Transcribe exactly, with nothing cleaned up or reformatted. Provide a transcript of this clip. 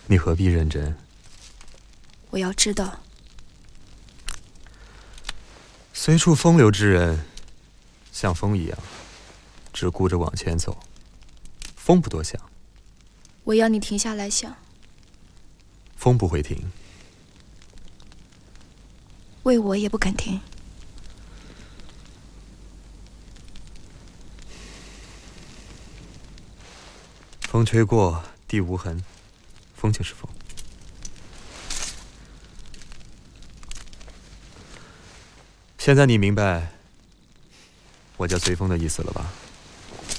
你何必认真？ 我要知道。 随处风流之人，像风一样，只顾着往前走，风不多想。 我要你停下来想。 风不会停。 为我也不肯停。 风吹过，地无痕，风就是风。现在你明白我叫随风的意思了吧？